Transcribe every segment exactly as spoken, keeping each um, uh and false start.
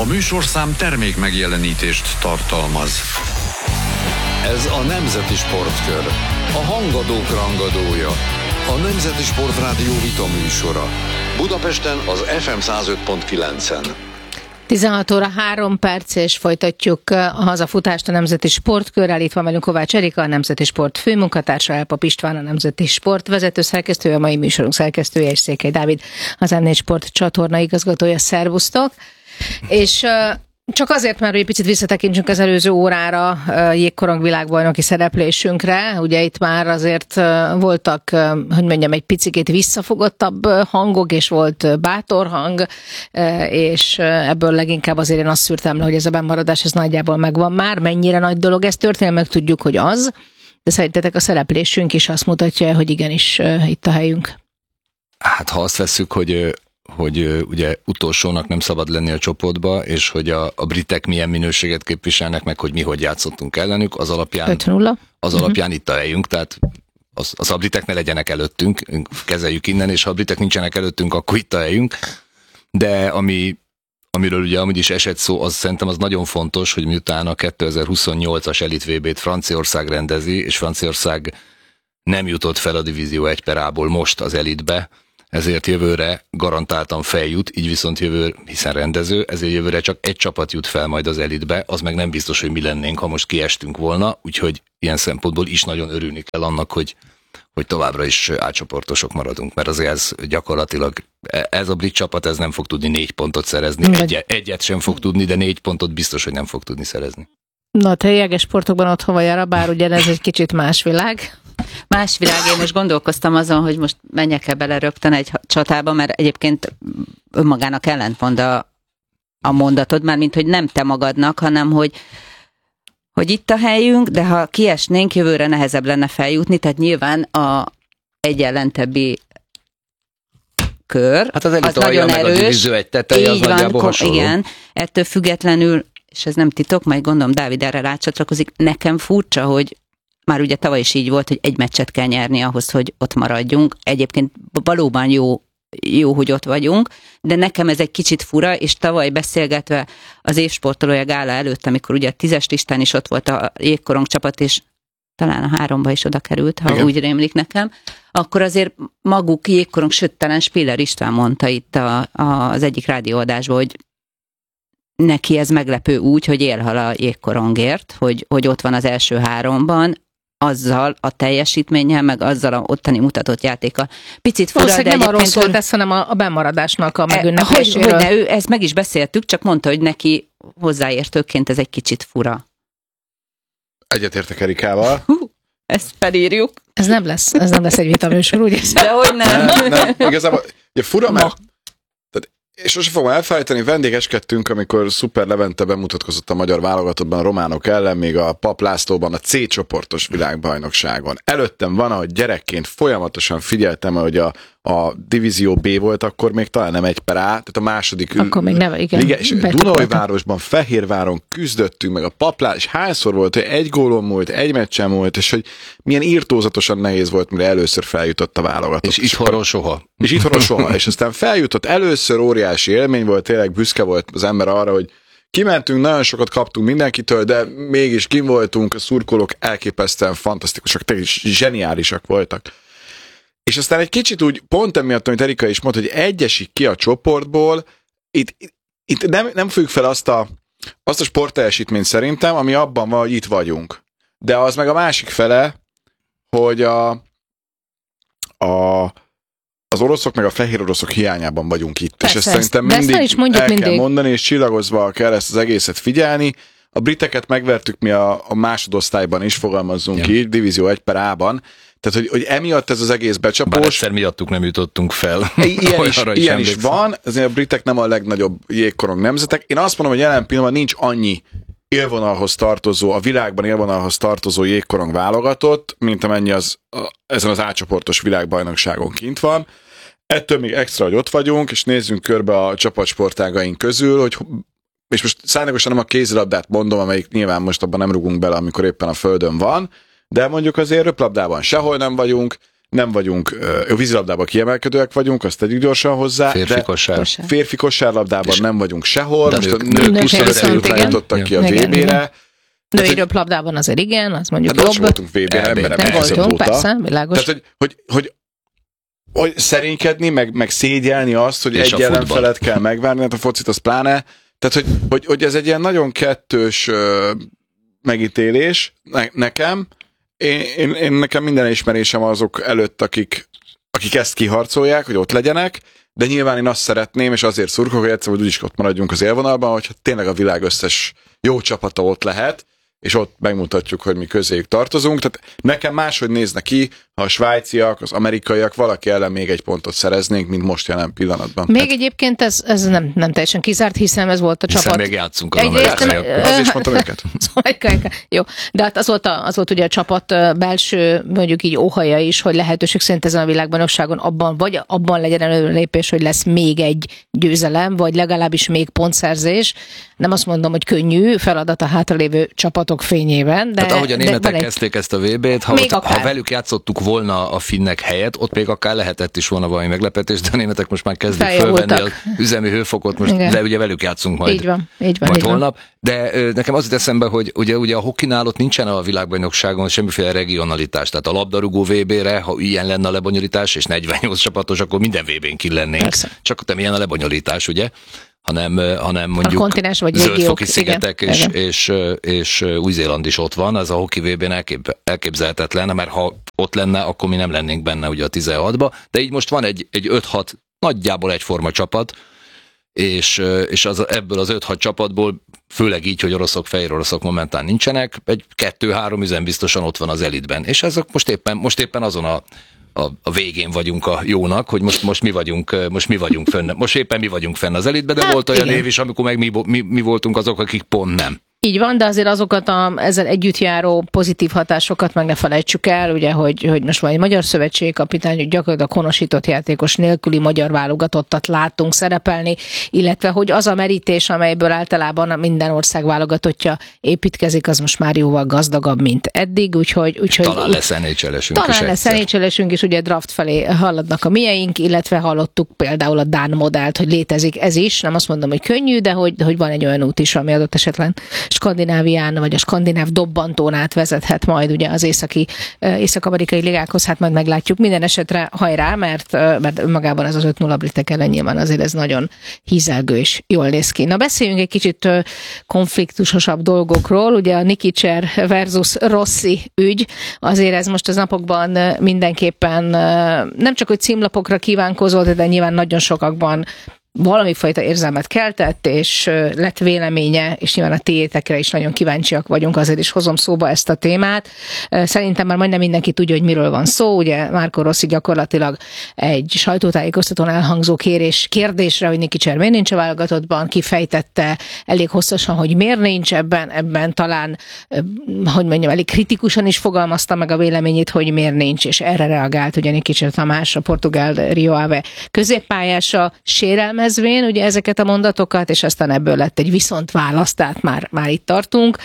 műsorszám termék megjelenítést tartalmaz. Ez a Nemzeti Sportkör, a hangadók rangadója, a Nemzeti Sportrádió vita műsora. Budapesten az ef em száz öt pont kilencen. tizenhat óra három perc, és folytatjuk a hazafutást a Nemzeti Sportkörrel. Itt van velünk Kovács Erika, a Nemzeti Sport főmunkatársa, Elpap István, a Nemzeti Sport vezető szerkesztője, a mai műsorunk szerkesztője, és Székely Dávid, az em négy Sport csatorna igazgatója. Szervusztok! És csak azért, mert egy picit visszatekintsünk az előző órára, jégkorong világbajnoki szereplésünkre. Ugye itt már azért voltak, hogy mondjam, egy picikét visszafogottabb hangok, és volt bátor hang, és ebből leginkább azért én azt szűrtem le, hogy ez a bennmaradás ez nagyjából megvan már. Mennyire nagy dolog ez történni, meg tudjuk, hogy az, de szerintetek a szereplésünk is azt mutatja, hogy igenis itt a helyünk. Hát ha azt vesszük, hogy hogy ugye utolsónak nem szabad lenni a csoportba, és hogy a, a britek milyen minőséget képviselnek, meg hogy mi hogy játszottunk ellenük, az alapján, öt nulla az alapján uh-huh. itt a helyünk, tehát az, az a britek ne legyenek előttünk, kezeljük innen, és ha a britek nincsenek előttünk, akkor itt a helyünk. De ami, amiről ugye amúgy is esett szó, az szerintem az nagyon fontos, hogy miután a kétezer-huszonnyolcas Elit vé bét Franciaország rendezi, és Franciaország nem jutott fel a Divízió egy per A-ból most az Elitbe, ezért jövőre garantáltan feljut, így viszont jövő, hiszen rendező, ezért jövőre csak egy csapat jut fel majd az Elitbe, az meg nem biztos, hogy mi lennénk, ha most kiestünk volna, úgyhogy ilyen szempontból is nagyon örülni kell annak, hogy, hogy továbbra is átcsoportosok maradunk, mert azért ez gyakorlatilag, ez a brit csapat ez nem fog tudni négy pontot szerezni, egy, egyet sem fog tudni, de négy pontot biztos, hogy nem fog tudni szerezni. Na, te jeges sportokban otthon vagy arra, bár ugye ez egy kicsit más világ. Más világ, én most gondolkoztam azon, hogy most menjek-e bele rögtön egy csatába, mert egyébként önmagának ellentmond a, a mondatod, már mint hogy nem te magadnak, hanem hogy, hogy itt a helyünk, de ha kiesnénk, jövőre nehezebb lenne feljutni, tehát nyilván a egyellentebbi kör, hát az, az nagyon meg erős. A divízió egy tetejé, az nagyjából hasonló. Igen, ettől függetlenül, és ez nem titok, majd gondolom Dávid erre rácsatlakozik, nekem furcsa, hogy már ugye tavaly is így volt, hogy egy meccset kell nyerni ahhoz, hogy ott maradjunk. Egyébként valóban jó, jó, hogy ott vagyunk, de nekem ez egy kicsit fura, és tavaly beszélgetve az évsportolója gála előtt, amikor ugye a tízes listán is ott volt a jégkorong csapat, és talán a háromba is oda került, ha igen. úgy rémlik nekem, akkor azért maguk jégkorong, sőt, talán Spiller István mondta itt a, a, az egyik rádióadásban, hogy neki ez meglepő úgy, hogy élhal a jégkorongért, hogy, hogy ott van az első háromban, azzal a teljesítménnyel, meg azzal a ottani mutatott játéka. Picit fura, de nem arról szólt ez, hanem a, a bennmaradásnak a megünnepléséről. Hogy, hogy ne, ő, ezt meg is beszéltük, csak mondta, hogy neki hozzáértőként ez egy kicsit fura. Egyetértek Erikával. Hú, ezt felírjuk. Ez nem lesz, ez nem lesz egy vitaműsor, ugye? De hogy nem. nem, nem. Igazából, ugye fura, mert és sosem fogom elfelejteni, vendégeskedtünk, amikor Szuper Levente bemutatkozott a magyar válogatottban a románok ellen, még a Pap Lászlóban a C csoportos világbajnokságon. Előttem van, ahogy gyerekként folyamatosan figyeltem, hogy a, a Divízió B volt, akkor még talán nem egy per A, tehát a második akkor még nem, igen. Lige, és Dunajvárosban, Fehérváron küzdöttünk, meg a Pap László, és hányszor volt, hogy egy gólom múlt, egy meccsen múlt, és hogy milyen irtózatosan nehéz volt, mire először feljutott a válogatott. És itthonról soha. És itthonról soha. És aztán feljutott először, óriási élmény volt, tényleg büszke volt az ember arra, hogy kimentünk, nagyon sokat kaptunk mindenkitől, de mégis kim voltunk, a szurkolók elképesztően fantasztikusak, tényleg zseniálisak voltak. És aztán egy kicsit úgy, pont emiatt, amit Erika is mondta, hogy egyesik ki a csoportból, itt, itt nem, nem fogjuk fel azt a, azt a sportteljesítményt szerintem, ami abban van, hogy itt vagyunk. De az meg a másik fele, hogy a, a az oroszok meg a fehér oroszok hiányában vagyunk itt. Persze, és ezt szerintem mindig ezt el kell mindig. mondani, és csillagozva kell ezt az egészet figyelni. A briteket megvertük mi a, a másodosztályban is, fogalmazzunk ja. ki, Divízió egy per A-ban. Tehát, hogy, hogy emiatt ez az egész becsapós... Bár egyszer miattuk nem jutottunk fel. Ilyen is, is, ilyen is van, azért a britek nem a legnagyobb jégkorong nemzetek. Én azt mondom, hogy jelen pillanatban nincs annyi élvonalhoz tartozó, a világban élvonalhoz tartozó jégkorong válogatott, mint amennyi az a, ezen az átcsoportos világbajnokságon kint van. Ettől még extra, hogy ott vagyunk, és nézzünk körbe a csapatsportágaink közül, hogy, és most szándékosan nem a kézilabdát mondom, amelyik nyilván most abban nem rugunk bele, amikor éppen a földön van, de mondjuk azért röplabdában sehol nem vagyunk, nem vagyunk, ö, vízilabdában kiemelkedőek vagyunk, azt tegyük gyorsan hozzá. Férfi kosár. Férfi kosárlabdában nem vagyunk sehol, de most nők, a nők nők huszonöt viszont jutottak ki a vé bére. Női röplabdában azért igen, az mondjuk hát jobb. voltunk vé bére, emberem nem voltunk, persze, világos. Tehát, hogy, hogy, hogy hogy szerénykedni, meg, meg szégyelni azt, hogy és egy ellenfelet kell megvárni, hát a focit az pláne. Tehát, hogy, hogy, hogy ez egy ilyen nagyon kettős uh, megítélés ne, nekem. Én, én, én nekem minden ismerésem azok előtt, akik, akik ezt kiharcolják, hogy ott legyenek, de nyilván én azt szeretném, és azért szurkolok, hogy egyszer, hogy úgyis ott maradjunk az élvonalban, hogyha tényleg a világ összes jó csapata ott lehet, és ott megmutatjuk, hogy mi közéjük tartozunk. Tehát nekem máshogy nézne ki, ha a svájciak, az amerikaiak valaki ellen még egy pontot szereznénk, mint most jelen pillanatban. Még hát, egyébként ez, ez nem, nem teljesen kizárt, hiszen ez volt a hiszen csapat. még játszunk az Egyrészt, amerikaiak. Az is mondtam őket. Jó, de hát az volt, a, az volt ugye a csapat belső, mondjuk így óhaja is, hogy lehetőség szerint ezen a világbajnokságon abban, vagy abban legyen előrelépés, hogy lesz még egy győzelem, vagy legalábbis még pontszerzés. Nem azt mondom, hogy könnyű feladat a hátralévő csapatok fényében. De, hát ahogy a németek egy... kezdték ezt a vé bét, ha, ott, ha velük játszottuk volna a finnek helyet, ott még akár lehetett is volna valami meglepetés, de a németek most már kezdik fölvenni az üzemi hőfokot, most, de ugye velük játszunk majd, így van, így van, majd így holnap. Van. De ö, nekem az jut eszembe, hogy ugye, ugye a hokinál ott nincsen a világbajnokságon semmiféle regionalitás, tehát a labdarúgó vé bére, ha ilyen lenne a lebonyolítás, és negyvennyolc csapatos, akkor minden vé bén ki lennénk. Persze. Csak nem ilyen a lebonyolítás, ugye? hanem, hanem mondjuk zöldfoki szigetek igen, és, igen. És, és, és Új-Zéland is ott van, ez a hoki vé bén elkép, elképzelhetetlen, mert ha ott lenne, akkor mi nem lennénk benne ugye a tizenhatba, de így most van egy, egy öt-hat nagyjából egyforma csapat, és, és az, ebből az öt-hat csapatból, főleg így, hogy oroszok, fehér oroszok momentán nincsenek, egy kettő-három üzem biztosan ott van az elitben, és ezek most éppen, most éppen azon a A, a végén vagyunk a jónak, hogy most, most mi vagyunk, most mi vagyunk fenn, most éppen mi vagyunk fenn az elitben, de hát volt olyan igen. év is, amikor meg mi, mi, mi voltunk azok, akik pont nem. Így van, de azért azokat a, ezzel együtt járó pozitív hatásokat meg ne felejtsük el, ugye, hogy, hogy most van egy magyar szövetségi kapitány, hogy gyakorlatilag honosított játékos nélküli magyar válogatottat látunk szerepelni, illetve hogy az a merítés, amelyből általában minden ország válogatottja építkezik, az most már jóval gazdagabb, mint eddig, úgyhogy... úgyhogy talán lesz en há el-esünk Talán is lesz en há el-esünk is, ugye draft felé haladnak a mieink, illetve hallottuk például a dán modellt, hogy létezik ez is, nem azt mondom, hogy könnyű, de hogy, hogy van egy olyan út is, ami adott esetlen Skandinávián, vagy a skandináv dobbantón át vezethet majd ugye az északi, észak-amerikai ligákhoz, hát majd meglátjuk. Minden esetre hajrá, mert, mert magában ez az öt nulla britek ellen nyilván azért ez nagyon hízelgő és jól néz ki. Na beszéljünk egy kicsit konfliktusosabb dolgokról, ugye a Nikicser versus Rossi ügy, azért ez most az napokban mindenképpen nem csak, hogy címlapokra kívánkozott, de nyilván nagyon sokakban valami fajta érzelmet keltett, és lett véleménye, és nyilván a tiétekre is nagyon kíváncsiak vagyunk, azért is hozom szóba ezt a témát. Szerintem már majdnem mindenki tudja, hogy miről van szó. Ugye Marco Rossi gyakorlatilag egy sajtótájékoztatón elhangzó kérés, kérdésre, hogy Nikicser miért nincs a válogatottban, kifejtette elég hosszasan, hogy miért nincs ebben, ebben talán, hogy mondjam, elég kritikusan is fogalmazta meg a véleményét, hogy miért nincs, és erre reagált ugye Nikicser Tamás, a portugál Rio Ave középpályása, sérelme Ezvén, ugye ezeket a mondatokat, és aztán ebből lett egy viszontválasz, tehát már, már itt tartunk.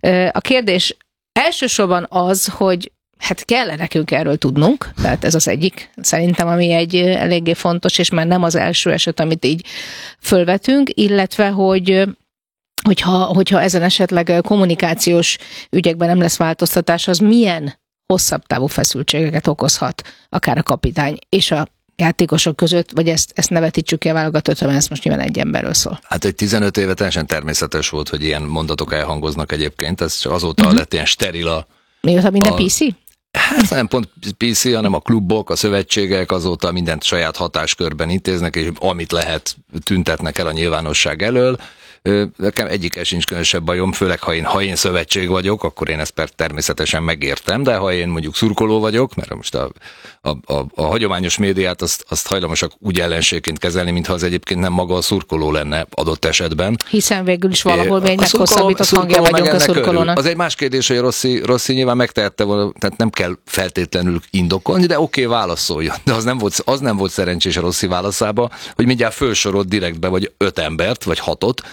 A kérdés elsősorban az, hogy hát kell nekünk erről tudnunk, tehát ez az egyik, szerintem, ami egy eléggé fontos, és már nem az első eset, amit így fölvetünk, illetve, hogy hogyha, hogyha ezen esetleg kommunikációs ügyekben nem lesz változtatás, az milyen hosszabb távú feszültségeket okozhat akár a kapitány és a játékosok között, vagy ezt, ezt ne vetítsük ki a válogatott, mert ez most nyilván egy emberről szól. Hát egy tizenöt éve teljesen természetes volt, hogy ilyen mondatok elhangoznak egyébként, ez csak azóta uh-huh. lett ilyen steril a... Mióta minden a, pé cé? Hát nem pont pé cé, hanem a klubok, a szövetségek azóta mindent saját hatáskörben intéznek, és amit lehet tüntetnek el a nyilvánosság elől. Nekem egyikkel sincs különösebb bajom, főleg ha én, ha én szövetség vagyok, akkor én ezt természetesen megértem, de ha én mondjuk szurkoló vagyok, mert most a, a, a, a hagyományos médiát azt, azt hajlamosak úgy ellenségként kezelni, mintha az egyébként nem maga a szurkoló lenne adott esetben. Hiszen végül is valahol még meghosszabbított hangja vagyunk a szurkolónak. Az egy más kérdés, hogy Rossi, Rossi nyilván megtehette volna, tehát nem kell feltétlenül indokolni, de oké, okay, válaszoljon. De az nem volt, az nem volt szerencsés a Rossi válaszába, hogy mindjárt fölsorolt direktbe vagy öt embert, vagy hatot,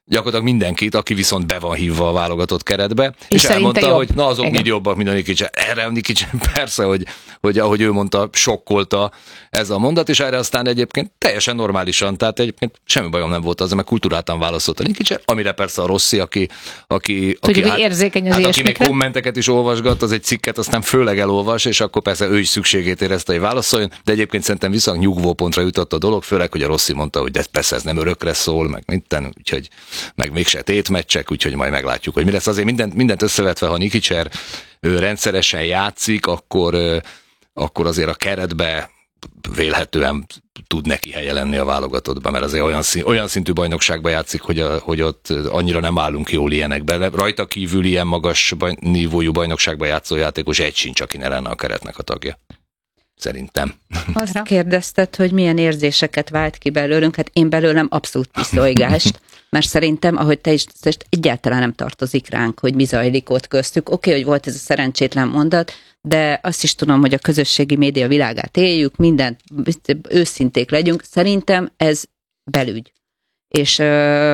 gyakorlatilag mindenkit, aki viszont be van hívva a válogatott keretbe, és, és elmondta, jobb. hogy na azok Igen. mind jobbak, mint a Nikic. Erre a Nikic persze, hogy, hogy ahogy ő mondta, sokkolta ez a mondat, és erre aztán egyébként teljesen normálisan, tehát egyébként semmi bajom nem volt az, mert kulturáltan válaszolt a Nikic, amire persze a Rossi, aki, aki, Tudjuk, aki, hogy érzékeny az hát, aki még ilyesmikre. kommenteket is olvasgat, az egy cikket aztán főleg elolvas, és akkor persze ő is szükségét érezte, hogy válaszoljon, de egyébként szerintem viszont nyugvópontra jutott a dolog, főleg, hogy a Rossi mondta, hogy de persze ez nem örökre szól, meg minden, úgyhogy meg mégse tétmeccsek, úgyhogy majd meglátjuk, hogy mi lesz. Azért mindent, mindent összevetve, ha Nikicser ő rendszeresen játszik, akkor, akkor azért a keretbe vélhetően tud neki helye lenni a válogatottban, mert azért olyan, szín, olyan szintű bajnokságban játszik, hogy, a, hogy ott annyira nem állunk jól ilyenekben. Rajta kívül ilyen magas baj, nívójú bajnokságban játszó játékos egy sincs, aki ne lenne a keretnek a tagja. Szerintem. Azt kérdezted, hogy milyen érzéseket vált ki belőlünk, hát én belőlem abszolút pisztolygást, mert szerintem, ahogy te is most egyáltalán nem tartozik ránk, hogy mi zajlik ott köztük. Oké, okay, hogy volt ez a szerencsétlen mondat, de azt is tudom, hogy a közösségi média világát éljük, mindent őszinték legyünk. Szerintem ez belügy. És ö,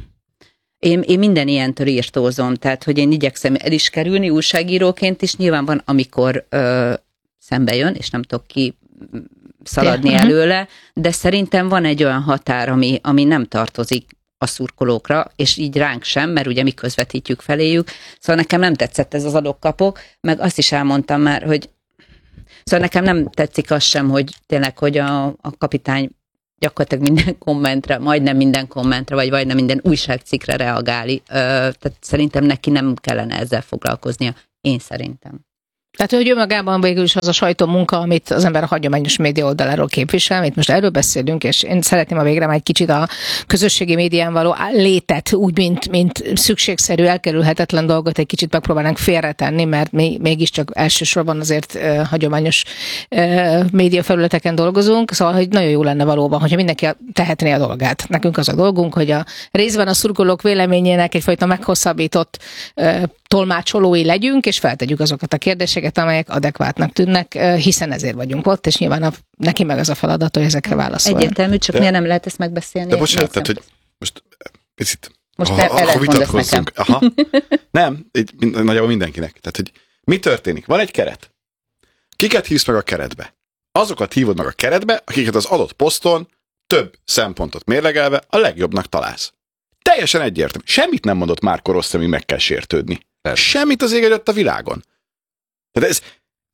én, én minden ilyentől írtózom, tehát hogy én igyekszem el is kerülni újságíróként is. Nyilván van, amikor ö, szembe jön, és nem tudok ki szaladni Té- előle, de szerintem van egy olyan határ, ami, ami nem tartozik a szurkolókra, és így ránk sem, mert ugye mi közvetítjük feléjük. Szóval nekem nem tetszett ez az adok-kapok, meg azt is elmondtam már, hogy szóval nekem nem tetszik az sem, hogy tényleg, hogy a, a kapitány gyakorlatilag minden kommentre, majdnem minden kommentre, vagy majdnem minden újságcikkre reagál. Ö, tehát szerintem neki nem kellene ezzel foglalkoznia. Én szerintem. Tehát, hogy önmagában végül is az a sajtómunka, amit az ember a hagyományos média oldaláról képvisel, amit most erről beszélünk, és én szeretném a végre már egy kicsit a közösségi médián való létet úgy, mint, mint szükségszerű, elkerülhetetlen dolgot egy kicsit megpróbálnánk félretenni, mert mi mégiscsak elsősorban azért uh, hagyományos uh, médiafelületeken dolgozunk, szóval, hogy nagyon jó lenne valóban, hogyha mindenki tehetné a dolgát. Nekünk az a dolgunk, hogy a részben a szurkolók véleményének egyfajta meghosszabbított uh, tolmácsolói legyünk, és feltegyük azokat a kérdéseket, amelyek adekvátnak tűnnek, hiszen ezért vagyunk ott, és nyilván a, neki meg az a feladat, hogy ezekre válaszoljon. Egyértelmű, csak de, miért nem lehet ezt megbeszélni? De bocsánat, tehát, hogy most picit, most ha, ha, ha vitatkozzunk. Aha. Nem, így, nagyjából mindenkinek. Tehát, hogy mi történik? Van egy keret. Kiket hívsz meg a keretbe? Azokat hívod meg a keretbe, akiket az adott poszton több szempontot mérlegelve a legjobbnak találsz. Teljesen egyértelmű. Semmit nem mondott Márko Rossi, amíg meg kell sértődni. Persze. Semmit az ég egyet a világon. Tehát ez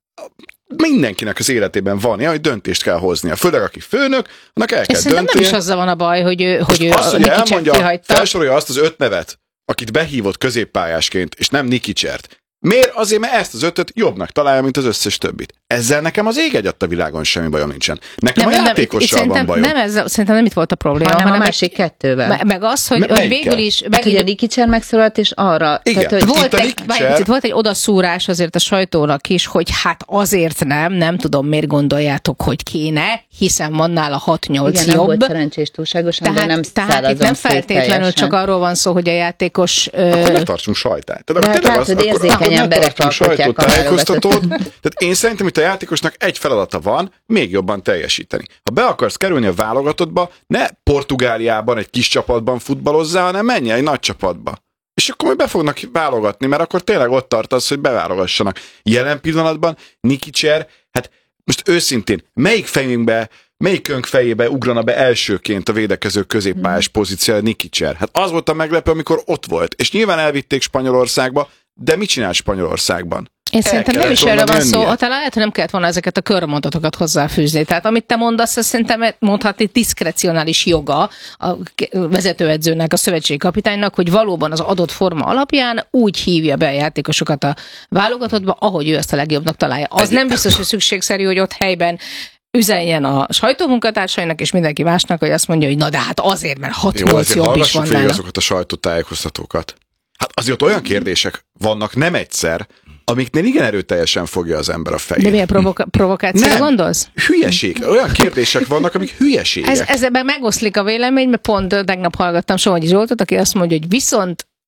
mindenkinek az életében van ilyen, hogy döntést kell hoznia. Főleg aki főnök, annak el kell dönteni. Nem is azzal van a baj, hogy ő, hogy ő azt, a hogy elmondja, kihagyta. felsorolja azt az öt nevet, akit behívott középpályásként, és nem Nikicsert. Miért? Azért, mert ezt az ötöt jobbnak találja, mint az összes többit. Ezzel nekem az ég egyadt a világon semmi bajom nincsen. Nekem nem, a játékossal van bajom. Nem, ez, szerintem nem itt volt a probléma, hanem, hanem a másik kettővel. Me, meg az, hogy, hogy végül is... Hát ugye Nikicser megszólalt, és arra... Igen. Tehát, hogy volt, egy, Nikicser... volt egy odaszúrás azért a sajtónak is, hogy hát azért nem, nem tudom, miért gondoljátok, hogy kéne, hiszen van nála hat-nyolc igen, jobb. Nem volt szerencsés túlságosan, tehát, de nem tehát itt nem feltétlenül csak arról van szó, hogy a játékos... Akkor ne tartsunk sajtát. Tehát, de hát látod, érzékeny emberek alkotják a tájékoztatót. Tehát én szerintem, hogy a játékosnak egy feladata van, még jobban teljesíteni. Ha be akarsz kerülni a válogatottba, ne Portugáliában egy kis csapatban futballozzál, hanem menj egy nagy csapatba. És akkor majd be fognak válogatni, mert akkor tényleg ott tartasz, hogy beválogassanak. Jelen pillanatban Nikicser, hát most őszintén, melyik fejünkbe, melyikünk fejébe ugrana be elsőként a védekező középpályás pozíciója Nikicser? Hát az volt a meglepő, amikor ott volt. És nyilván elvitték Spanyolországba, de mit csinál Spanyolországban? Én szerintem nem is erről van szó, jönnie. talán lehet, hogy nem kellett volna ezeket a körmondatokat hozzáfűzni. Tehát amit te mondasz, azt szerintem mondhatni diszkrecionális joga a vezetőedzőnek, a szövetségkapitánynak, hogy valóban az adott forma alapján úgy hívja be a játékosokat a válogatottba, ahogy ő ezt a legjobbnak találja. Az nem biztos, hogy szükségszerű, hogy ott helyben üzenjen a sajtómunkatársainak és mindenki másnak, hogy azt mondja, hogy na de hát azért, mert hat-nyolc jobb is van nála. azokat a sajtótájékoztatókat. Hát azért olyan kérdések vannak nem egyszer, amiknél igen erőteljesen fogja az ember a fejét. De milyen provoka- provokációra gondolsz? Hülyeség. Olyan kérdések vannak, amik hülyeségek. Ez, ezzel megoszlik a vélemény, mert pont tegnap hallgattam Somogyi Zsoltot, aki azt mondja, hogy viszont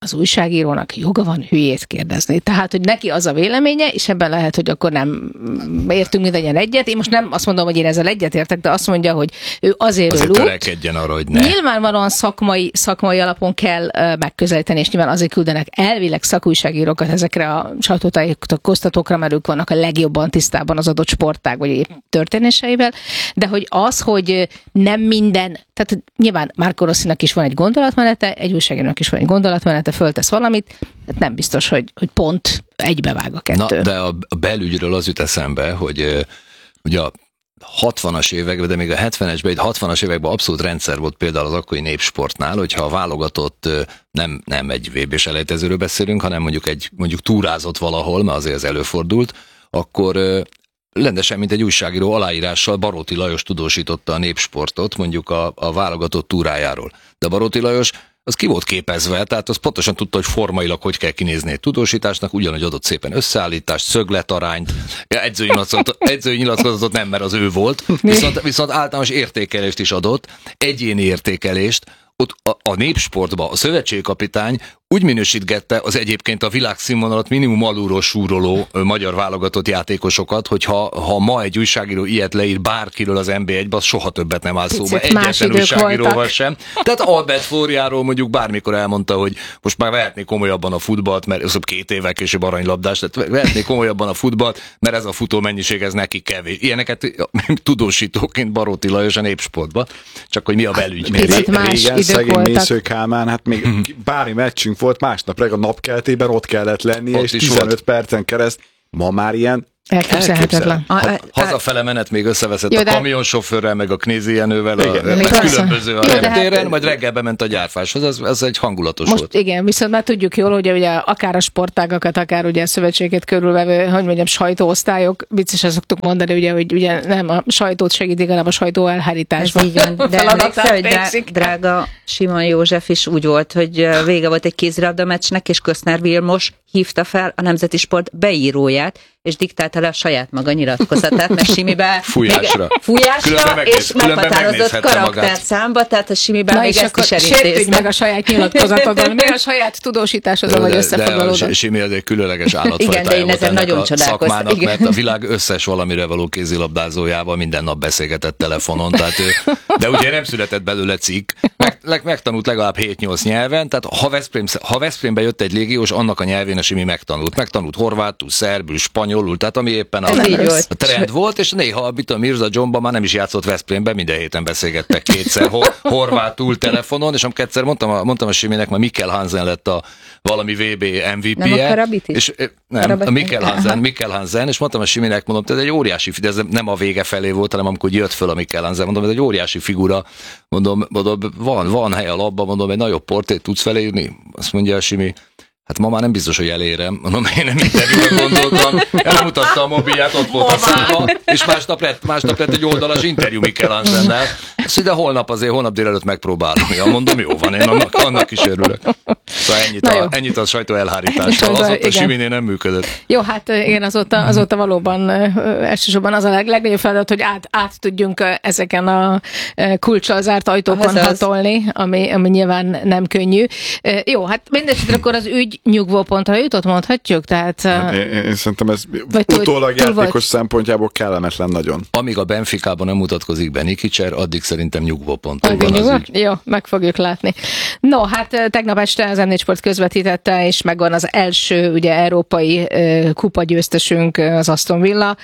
az újságírónak joga van hülyét kérdezni. Tehát, hogy neki az a véleménye, és ebben lehet, hogy akkor nem értünk mindannyian egyet. Én most nem azt mondom, hogy én ezzel egyetértek, de azt mondja, hogy ő azért Azért lúgt. törekedjen arra, hogy ne. Nyilvánvalóan szakmai, szakmai alapon kell uh, megközelíteni, és nyilván azért küldenek elvileg szakújságírókat ezekre a sajtótájékoztatókra, mert ők vannak a legjobban tisztában az adott sportág vagy épp történéseivel, de hogy az, hogy nem minden, tehát nyilván Marco Rossinak is van egy gondolatmenete, egy újságírónak is van egy gondolatmenete, föltesz valamit, tehát nem biztos, hogy, hogy pont egybevág a kettő. Na, de a belügyről az jut eszembe, hogy ugye a hatvanas években, de még a hetvenesben, egy hatvanas években abszolút rendszer volt például az akkori Népsportnál, hogyha a válogatott nem, nem egy vé bé selejtezőről beszélünk, hanem mondjuk egy mondjuk túrázott valahol, mert azért ez előfordult, akkor rendesen, mint egy újságíró aláírással Baróti Lajos tudósította a Népsportot mondjuk a, a válogatott túrájáról. De Baróti Lajos az ki volt képezve, tehát az pontosan tudta, hogy formailag hogy kell kinézni egy tudósításnak, ugyanúgy adott szépen összeállítást, szögletarányt, edzői nyilatkozatot, edzői nyilatkozatot nem, mert az ő volt, viszont, viszont általános értékelést is adott, egyéni értékelést. Ott a, a Népsportban a szövetségkapitány úgy minősítgette az egyébként a világszínvonalat minimum alulról súroló magyar válogatott játékosokat, hogy ha, ha ma egy újságíró ilyet leír bárkiről az en bé egybe, az soha többet nem áll szóba. Egyetlen újságíróval sem. Tehát Albert Flóriáról mondjuk bármikor elmondta, hogy most már vehetné komolyabban a futballt, mert az két évvel később aranylabdás, tehát vehetné komolyabban a futballt, mert ez a futó mennyiség, ez neki kevés. Ilyeneket tudósítóként Baróti Lajos a Népsportba, csak hogy mi a belügy. Picit más Régen idők szegény voltak. Mésző Kálmán, hát még bármi meccsünk volt, másnap reggel a napkeltében ott kellett lennie, Ott és is tizenöt volt. percen kereszt. Ma már ilyen Elképzelhetetlen. elképzelhetetlen. A- a- Hazafele menet még összeveszett Jó, a de- kamionsofőrrel, meg a Knézi Jenővel, a, Igen. a Persze. különböző a Jó, de reptéren, hát- majd reggel bement a gyárfáshoz, ez, ez egy hangulatos Most volt. igen, viszont már tudjuk jól, hogy ugye akár a sportágakat, akár ugye a szövetséget körülvevő, hogy mondjam, sajtóosztályok, viccesen szoktuk mondani, ugye, hogy ugye nem a sajtót segítik, hanem a sajtó elhárításban. Ez így van, de emlékszel, hogy drá- drága Simon József is úgy volt, hogy vége volt egy kézilabda meccsnek, és Köszner Vilmos hívta fel a Nemzeti Sport beíróját, és diktálta le a saját maga nyilatkozatát, mert Simibe Fújásra. még- fújásra Különben megnéz- és különben meghatározott megnézhette karakterszámba, tehát a Simibe Na még és ezt akkor is sértődj elintézte. meg a saját nyilatkozatodon, mi a saját tudósításodon vagy de, de a összefoglalódon. Simi az egy különleges Igen, de állatfajtája én volt ezen ennek nagyon a csodálkoztam, szakmának, igen. mert a világ összes valamire való kézilabdázójával minden nap beszélgetett telefonon, tehát ő, de ugye nem született belőle cikk, meg, meg, megtanult legalább hét-nyolc nyelven, tehát ha, Veszprém, ha Veszprémbe jött egy légiós, annak a nyelvén a Simi megtanult. Megtanult horvátul, szerbül, spanyolul, tehát ami éppen a, Ez így volt. a trend volt, és néha, mit a Mirza Johnban már nem is játszott Veszprémben, minden héten beszélgettek kétszer hor, horvátul telefonon, és amikor egyszer mondtam a, mondtam a Siminek, mert Mikkel Hansen lett a valami vé bé em vé pé-je. Nem a Karabitis? És, eh, nem, Karabat- a Mikkel Hansen, Mikkel Hansen, és mondtam a Siminek, mondom, ez egy óriási, de ez nem a vége felé volt, hanem amikor jött föl a Mikkel Hansen, mondom, ez egy óriási figura, mondom, mondom van, van hely a labban, mondom, egy nagyobb portét tudsz felírni? Azt mondja a Simi, hát ma már nem biztos, hogy elérem. Mondom, én nem interjúra gondoltam. Elmutatta a mobilját, ott volt a száma, és másnap lett, másnap lett egy oldalas interjú Mikkel Hansennel. Azt mondja, holnap azért, holnap délelőtt megpróbálom. Ja, mondom, jó van, én annak, annak is örülök. Szóval ennyit, a, ennyit a sajtó elhárítással. Sajtó, Azóta a igen. Siminél nem működött. Jó, hát igen, azóta, azóta valóban ö, elsősorban az a leg, legnagyobb feladat, hogy át, át tudjunk ö, ezeken a ö, kulccsal zárt ajtókon Azaz. hatolni, ami, ami nyilván nem könnyű. Ö, Jó, hát mindesetre akkor az ügy nyugvópontra jutott, mondhatjuk? Tehát, Hát ö, én, én szerintem ez Vagy túl- utólag túl játékos volt. szempontjából kellemetlen nagyon. Amíg a Benficában nem mutatkozik be Nikicser, addig szerintem nyugvóponton Addig van az nyugodt? ügy. Jó, meg fogjuk látni. No, hát ö, tegnap este az em négy Sport közvetítette, és megvan az első ugye európai ö, kupa győztesünk, ö, az Aston Villa,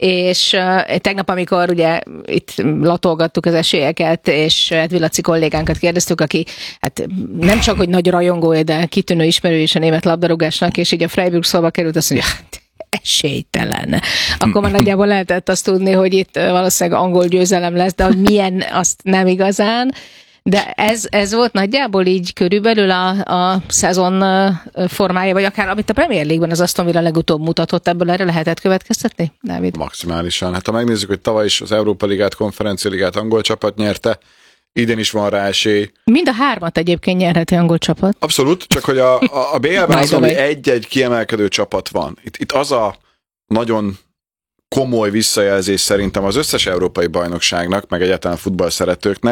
és ö, tegnap, amikor ugye itt latolgattuk az esélyeket, és Ed Villaci kollégánkat kérdeztük, aki hát nem csak, hogy nagy rajongója, de kitűnő ismerő is a német labdarúgásnak, és így a Freiburg szóba került, azt mondja, hát, esélytelen. Akkor már nagyjából lehetett azt tudni, hogy itt ö, valószínűleg angol győzelem lesz, de hogy milyen, azt nem igazán. De ez, ez volt nagyjából így körülbelül a, a szezon ö, formája, vagy akár amit a Premier League-ben az Aston Villa legutóbb mutatott, ebből erre lehetett következtetni, Dávid? Maximálisan. Hát ha megnézzük, hogy tavaly is az Európa Ligát, Konferencia Ligát angol csapat nyerte, idén is van rá esély. Mind a hármat egyébként nyerheti angol csapat. Abszolút, csak hogy a, a, a bé el-ben By az, the hogy way. egy-egy kiemelkedő csapat van. Itt, itt az a nagyon komoly visszajelzés szerintem az összes európai bajnokságnak, meg egyáltalán futball szeretőknek,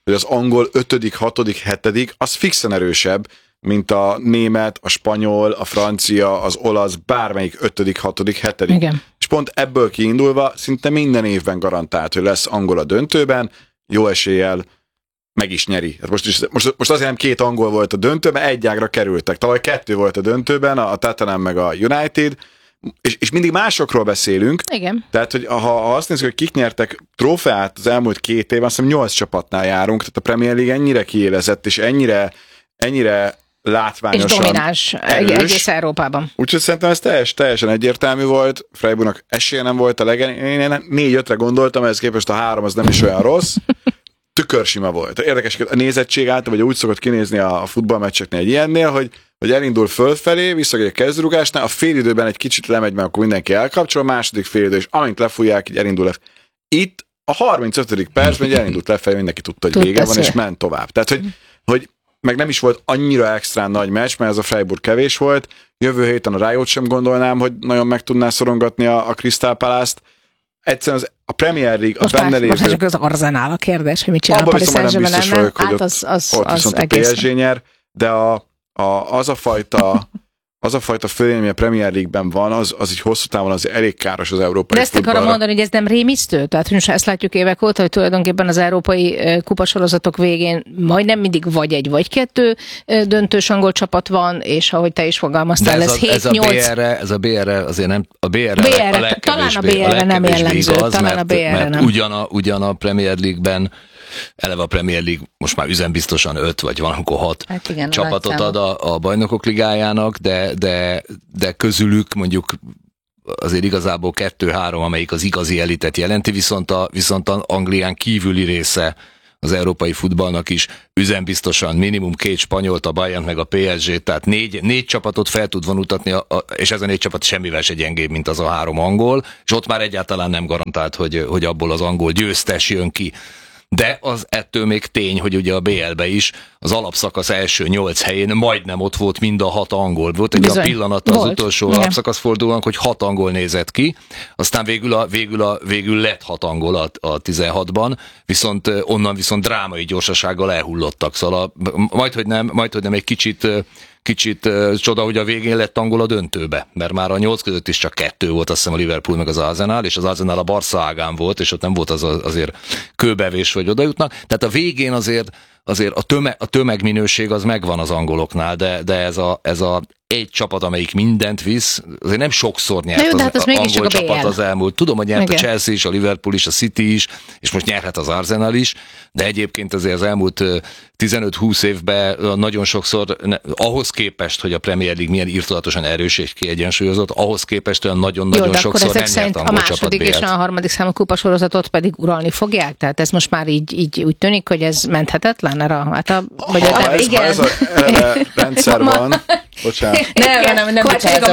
hogy az angol ötödik, hatodik, hetedik, az fixen erősebb, mint a német, a spanyol, a francia, az olasz, bármelyik ötödik, hatodik, hetedik. Igen. És pont ebből kiindulva szinte minden évben garantált, hogy lesz angol a döntőben, jó eséllyel meg is nyeri. Hát most, is, most, most azért nem két angol volt a döntőben, egy ágra kerültek. Tavaly kettő volt a döntőben, a Tottenham meg a United, és, és mindig másokról beszélünk. Igen. Tehát, hogy ha, ha azt nézzük, hogy kik nyertek trófeát az elmúlt két évben, azt hiszem nyolc csapatnál járunk, tehát a Premier League ennyire kiélezett, és ennyire, ennyire látványosan és domináns erős. Egész Európában. Úgyhogy szerintem ez teljes, teljesen egyértelmű volt. Freiburgnak esélye nem volt a legen. Én négy-ötre gondoltam, ehhez képest a három az nem is olyan rossz. Tükörsima volt. Érdekes, a nézettség által, vagy úgy szokott kinézni a futballmeccseknél egy ilyennél, hogy, hogy elindul fölfelé, visszamegy a kezdőrugásnál, a félidőben egy kicsit lemegy, mert akkor mindenki elkapcsol, a második félidő, és amint lefújják, így elindul le. Itt a harmincötödik percben elindult lefelé, mindenki tudta, hogy Tud vége beszél. van, és ment tovább. Tehát, hogy, hogy meg nem is volt annyira extrán nagy meccs, mert ez a Freiburg kevés volt. Jövő héten a Rájót sem gondolnám, hogy nagyon meg tudná szorongatni a, a Crystal Palace-t. Egyszerűen az, a Premier League, most a benne lévő... Most csak az Arsenal a kérdés, hogy mit csinál abba a Paris Saint-Germain, biztos vagyok, hogy hát ott, az, az, ott az viszont a egészen. pé es gé nyer, de a, a, az a fajta az a fajta fölélmény, ami a Premier League-ben van, az, az így hosszú távon az elég káros az európai De ezt futballra. akarom mondani, hogy ez nem rémisztő? Tehát most ezt látjuk évek óta, hogy tulajdonképpen az európai kupasorozatok végén majdnem mindig vagy egy, vagy kettő döntős angol csapat van, és ahogy te is fogalmaztál, ez, ez hét nyolc... Ez a bé er-re azért nem, a bé er-re bé er-re, a legkevésbé, talán a bé er-re nem jellemző, igaz, talán mert, a bé er-re mert nem. Ugyan a, ugyan a Premier League-ben eleve a Premier League most már üzembiztosan öt, vagy van, akkor hat hát igen, csapatot ad a, a bajnokok ligájának, de, de, de közülük mondjuk azért igazából kettő-három, amelyik az igazi elitet jelenti, viszont a, viszont a Anglián kívüli része az európai futballnak is üzembiztosan minimum két spanyolt, a Bayern meg a pé es gé, tehát négy, négy csapatot fel tud vonutatni, a, a, és ez a négy csapat semmivel se gyengébb, mint az a három angol, és ott már egyáltalán nem garantált, hogy, hogy abból az angol győztes jön ki. De az ettől még tény, hogy ugye a bé el-be is az alapszakasz első nyolc helyén majdnem ott volt mind a hat angol. Volt egy olyan pillanat az volt. utolsó Igen. alapszakaszfordulónak, hogy hat angol nézett ki, aztán végül, a, végül, a, végül lett hat angol a, a tizenhatban, viszont onnan viszont drámai gyorsasággal elhullottak. Szóval a, majd, hogy nem, majd, hogy nem egy kicsit... Kicsit uh, csoda, hogy a végén lett angol a döntőbe, mert már a nyolc között is csak kettő volt, azt hiszem a Liverpool meg az Arsenal, és az Arsenal a Barca ágán volt, és ott nem volt az a, azért kőbevés, hogy oda jutnak. Tehát a végén azért, azért a, tömeg, a tömegminőség az megvan az angoloknál, de, de ez, a, ez a egy csapat, amelyik mindent visz, azért nem sokszor nyert jó, az, hát az angol csapat az elmúlt. Tudom, hogy nyert Igen. a Chelsea is, a Liverpool is, a City is, és most nyerhet az Arsenal is, de egyébként azért az elmúlt tizenöt-húsz évben nagyon sokszor, ahhoz képest, hogy a Premier League milyen irtózatosan erős és kiegyensúlyozott, ahhoz képest olyan nagyon-nagyon sokszor nem nyert angol csapat. A második és a harmadik számú kupasorozatot pedig uralni fogják? Tehát ez most már így, így úgy tűnik, hogy ez menthetetlen? Erre, hát a, vagy ha, a, ez, igen. Ha ez a erre rendszer van, bocsánat. Nem, nem, nem, nem bocsánat,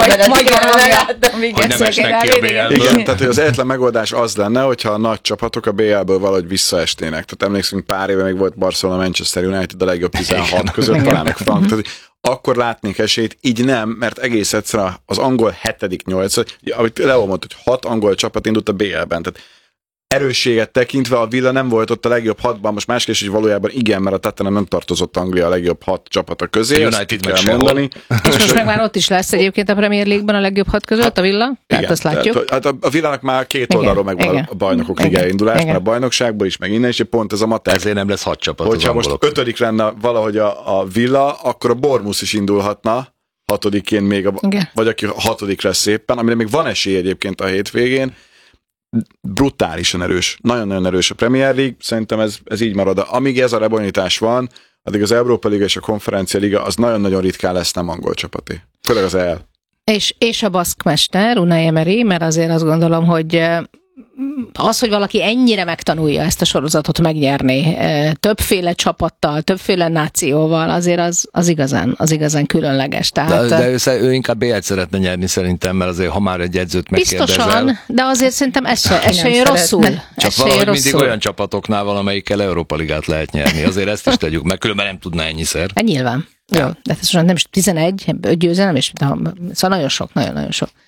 hogy nem esnek ki a bé el-ből. Igen, tehát hogy az egyetlen megoldás az lenne, hogyha a nagy csapatok a bé el-ből valahogy visszaestének. Tehát emlékszünk, pár éve még volt Barcelona, Manchester United a legjobb tizenhat között, talán meg Frank. Tehát, akkor látnék esélyt, így nem, mert egész egyszerűen az angol hetedik nyolc, amit Leo mondta, hogy hat angol csapat indult a bé el-ben. Tehát erősséget tekintve a Villa nem volt ott a legjobb hatban, most más kérdés, hogy valójában igen, mert a Tottenham nem tartozott Anglia a legjobb hat csapata közé. A United meg kell mondani. És most meg már ott is lesz egyébként a Premier League-ben a legjobb hat között, hát, a Villa? Tehát igen, azt látjuk. Tehát, hát a, a Villának már két oldalról megvan igen, a bajnokok ligája indulás, mert a bajnokságból is, meg innen is, pont ez a matek. Ezért nem lesz hat csapat. Hogyha most ötödik lenne valahogy a, a Villa, akkor a Bournemouth is indulhatna hatodiként még, a, vagy aki hatodik lesz szépen, amire még van esély egyébként a hétvégén. Brutálisan erős, nagyon-nagyon erős a Premier League, szerintem ez, ez így marad. Amíg ez a lebonyolítás van, addig az Európa Liga és a Konferencia Liga az nagyon-nagyon ritkán lesz nem angol csapaté. Főleg az E L. És, és a baszkmester, Unai Emery, mert azért azt gondolom, hogy az, hogy valaki ennyire megtanulja ezt a sorozatot megnyerni, többféle csapattal, többféle nációval, azért az, az, igazán, az igazán különleges. Tehát, de de ő, ő inkább bé el-t szeretne nyerni szerintem, mert azért, ha már egy edzőt megkérdezel. Biztosan, de azért szerintem ez se, ez se jön rosszul. Csak ez valahogy rosszul. Mindig olyan csapatoknál valamelyikkel Európa Ligát lehet nyerni. Azért ezt is tegyük, meg különben nem tudná ennyiszer. Hát nyilván. Jó, de ez nem is tizenegy, öt győzelem, és szóval nagyon sok, nagyon-nagyon sok.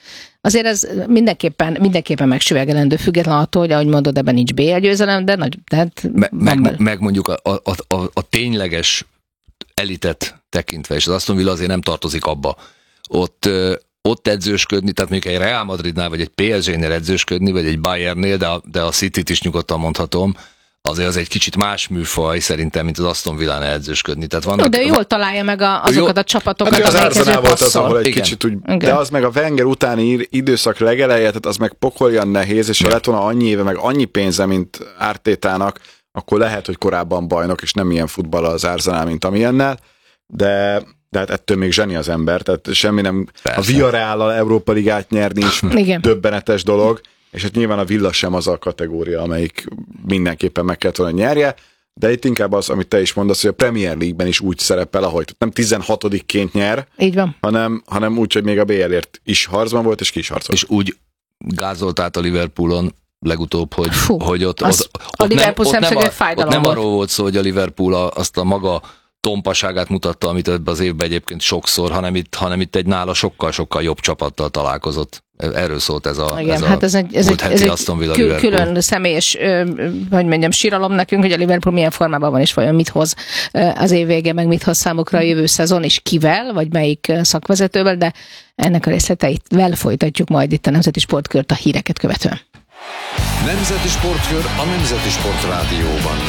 azért ez mindenképpen, mindenképpen megsüvegelendő, független attól, hogy ahogy mondod, ebben nincs bé el győzelem, de nagy, tehát... Me, meg, meg mondjuk a, a, a, a tényleges elitet tekintve, és az Aston Villa azért nem tartozik abba. Ott, ott edzősködni, tehát mondjuk egy Real Madridnál, vagy egy pé es gé-nél edzősködni, vagy egy Bayernnél, de a, de a Cityt is nyugodtan mondhatom, azért az egy kicsit más műfaj szerintem, mint az Aston Villánál edzősködni. Tehát vannak, de jól találja meg a, azokat jó, a csapatokat, hát az Arsenal volt az, ahol egy igen. kicsit úgy, igen. De az meg a Wenger utáni időszak legeleje, tehát az meg pokoljan nehéz, és ha lett volna annyi éve, meg annyi pénze, mint Artétának, akkor lehet, hogy korábban bajnok, és nem ilyen futball az Arsenal, mint amilyennel, de, de hát ettől még zseni az ember, tehát semmi nem, persze. A Villarreal-al Európa Ligát nyerni is döbbenetes dolog, és hát nyilván a Villa sem az a kategória, amelyik mindenképpen meg kellett volna nyerje, de itt inkább az, amit te is mondasz, hogy a Premier League-ben is úgy szerepel, ahogy nem tizenhatodikként nyer, így van. Hanem, hanem úgy, hogy még a bé el-ért is harcban volt, és ki is harcolt. És úgy gázolt át a Liverpoolon legutóbb, hogy, Fú, hogy ott, az, ott, a ott, Liverpool nem, ott, nem, a, ott nem volt. arról volt szó, hogy a Liverpool a, azt a maga tompaságát mutatta, amit ebben az évben egyébként sokszor, hanem itt, hanem itt egy nála sokkal-sokkal jobb csapattal találkozott. Erről szólt ez a, igen, ez hát ez egy, ez egy, ez egy Aston Villa kül- külön személyes, hogy mondjam, síralom nekünk, hogy a Liverpool milyen formában van, és vajon mit hoz az év vége, meg mit hoz számukra a jövő szezon, és kivel, vagy melyik szakvezetővel, de ennek a részleteivel folytatjuk majd itt a Nemzeti Sportkört a híreket követően. Nemzeti Sportkör a Nemzeti Sport Rádióban.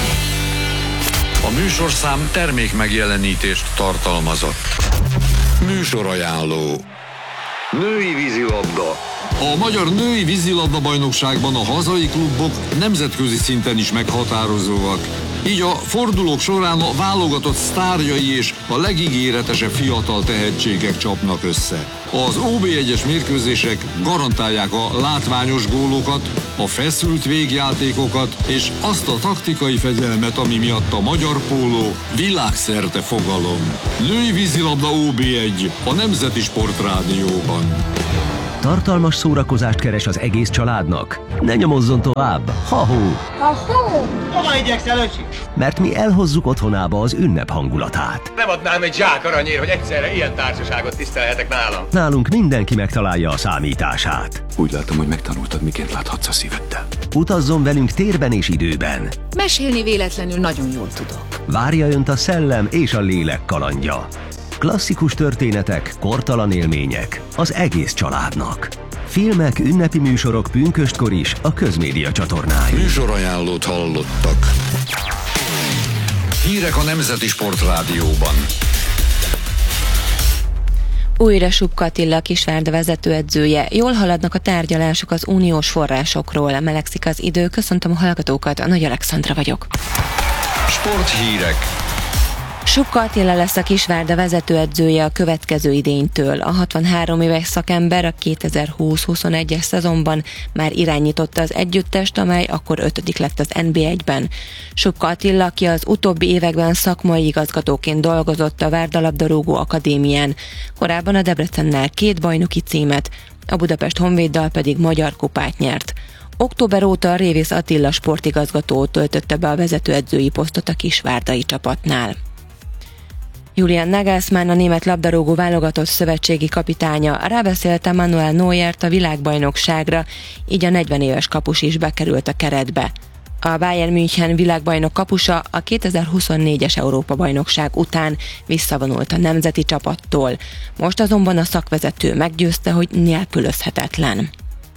A műsorszám termék megjelenítést tartalmazott. Műsorajánló. Női vízilabda. A magyar női vízilabda bajnokságban a hazai klubok nemzetközi szinten is meghatározóak. Így a fordulók során a válogatott sztárjai és a legígéretesebb fiatal tehetségek csapnak össze. Az o bé egyes mérkőzések garantálják a látványos gólokat, a feszült végjátékokat és azt a taktikai fegyelmet, ami miatt a magyar póló világszerte fogalom. Női vízilabda o bé egy a Nemzeti Sport Rádióban. Tartalmas szórakozást keres az egész családnak? Ne nyomozzon tovább! Ha-hó! Hova igyekszel, öcsi? Mert mi elhozzuk otthonába az ünnep hangulatát. Nem adnám egy zsák aranyért, hogy egyszerre ilyen társaságot tisztelhetek nálam. Nálunk mindenki megtalálja a számítását. Úgy látom, hogy megtanultad, miként láthatsz a szíveddel. Utazzon velünk térben és időben. Mesélni véletlenül nagyon jól tudok. Várja önt a szellem és a lélek kalandja. Klasszikus történetek, kortalan élmények az egész családnak. Filmek, ünnepi műsorok pünköstkor is a Közmédia csatornáin. Műsorajánlót hallottak. Hírek a Nemzeti Sport Rádióban. Újra Subka Attila Kisvárda vezetőedzője. Jól haladnak a tárgyalások az uniós forrásokról. Melegszik az idő. Köszöntöm a hallgatókat, a Nagy Alexandra vagyok. Sporthírek. Subka Attila lesz a Kisvárda vezetőedzője a következő idénytől. A hatvanhárom éves szakember a kétezer-húsz-huszonegyes szezonban már irányította az együttest, amely akkor ötödik lett az en bé egyben. Subka Attila, aki az utóbbi években szakmai igazgatóként dolgozott a Várda Labdarúgó Akadémián, korábban a Debrecennel két bajnoki címet, a Budapest Honvéddal pedig magyar kupát nyert. Október óta Révész Attila sportigazgató töltötte be a vezetőedzői posztot a kisvárdai csapatnál. Julian Nagelsmann, a német labdarúgó válogatott szövetségi kapitánya rábeszélte Manuel Neuert a világbajnokságra, így a negyven éves kapus is bekerült a keretbe. A Bayern München világbajnok kapusa a kétezer-huszonnégyes Európa-bajnokság után visszavonult a nemzeti csapattól. Most azonban a szakvezető meggyőzte, hogy nélkülözhetetlen.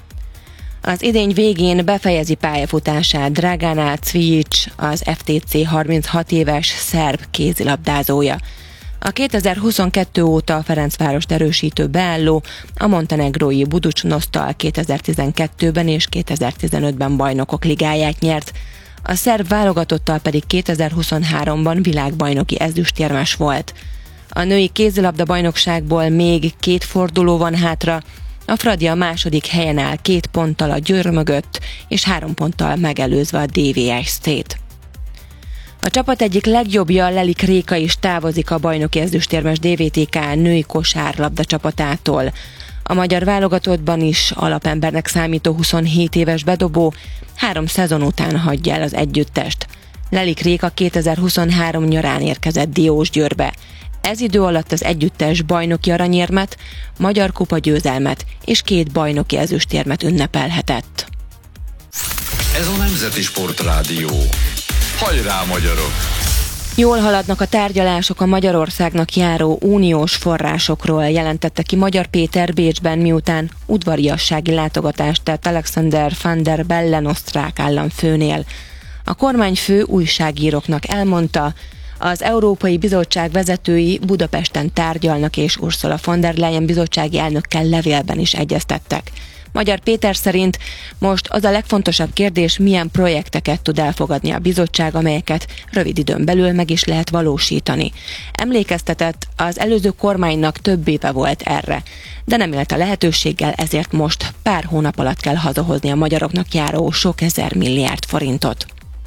Az idény végén befejezi pályafutását Dragana Cvijic, az ef té cé harminchat éves szerb kézilabdázója. A kétezer-huszonkettő óta a Ferencvárost erősítő beálló a montenegrói Buducsnosztal kétezer-tizenkettőben és kétezer-tizenötben bajnokok ligáját nyert. A szerb válogatottal pedig kétezer-huszonháromban világbajnoki ezüstérmes volt. A női kézilabda bajnokságból még két forduló van hátra, a Fradi a második helyen áll két ponttal a Győr mögött, és három ponttal megelőzve a dé vé es cét. A csapat egyik legjobbja, Lelik Réka is távozik a bajnoki ezüstérmes dé vé té ká női kosárlabda csapatától. A magyar válogatottban is alapembernek számító huszonhét éves bedobó három szezon után hagyja el az együttest. Lelik Réka kétezer-huszonhárom nyarán érkezett Diósgyőrbe. Ez idő alatt az együttes bajnoki aranyérmet, magyar kupa győzelmet és két bajnoki ezüstérmet ünnepelhetett. Ez a Nemzeti Sportrádió. Hajrá, magyarok! Jól haladnak a tárgyalások a Magyarországnak járó uniós forrásokról, jelentette ki Magyar Péter Bécsben, miután udvariassági látogatást tett Alexander van der Bellen osztrák államfőnél. A kormányfő újságíróknak elmondta, az Európai Bizottság vezetői Budapesten tárgyalnak, és Ursula von der Leyen bizottsági elnökkel levélben is egyeztettek. Magyar Péter szerint most az a legfontosabb kérdés, milyen projekteket tud elfogadni a bizottság, amelyeket rövid időn belül meg is lehet valósítani. Emlékeztetett, az előző kormánynak több éve volt erre, de nem élt a lehetőséggel, ezért most pár hónap alatt kell hazahozni a magyaroknak járó sok ezer milliárd forintot.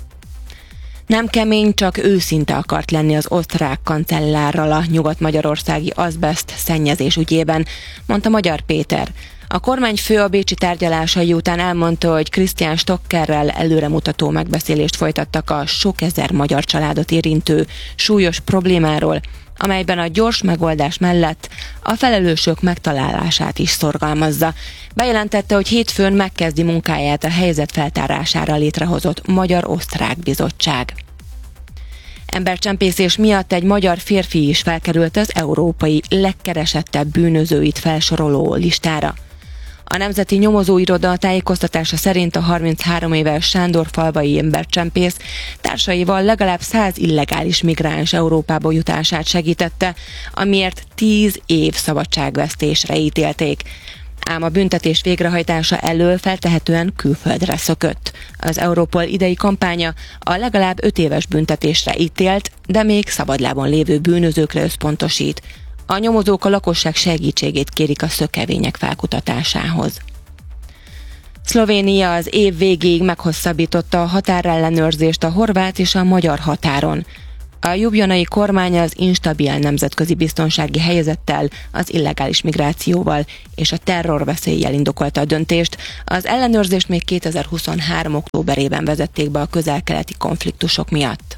Nem kemény, csak őszinte akart lenni az osztrák kancellárral a nyugat-magyarországi azbest szennyezés ügyében, mondta Magyar Péter. A kormányfő a bécsi tárgyalásai után elmondta, hogy Christian Stockerrel előremutató megbeszélést folytattak a sok ezer magyar családot érintő súlyos problémáról, amelyben a gyors megoldás mellett a felelősök megtalálását is szorgalmazza. Bejelentette, hogy hétfőn megkezdi munkáját a helyzet feltárására létrehozott Magyar-Osztrák Bizottság. Embercsempészés miatt egy magyar férfi is felkerült az európai legkeresettebb bűnözőit felsoroló listára. A Nemzeti Nyomozóiroda tájékoztatása szerint a harminchárom éves sándorfalvai embercsempész társaival legalább száz illegális migráns Európába jutását segítette, amiért tíz év szabadságvesztésre ítélték. Ám a büntetés végrehajtása elől feltehetően külföldre szökött. Az Europol idei kampánya a legalább öt éves büntetésre ítélt, de még szabadlábon lévő bűnözőkre összpontosít. A nyomozók a lakosság segítségét kérik a szökevények felkutatásához. Szlovénia az év végéig meghosszabbította a határellenőrzést a horvát és a magyar határon. A ljubljanai kormány az instabil nemzetközi biztonsági helyzettel, az illegális migrációval és a terrorveszéllyel indokolta a döntést. Az ellenőrzést még kétezer-huszonhárom októberében vezették be a közel-keleti konfliktusok miatt.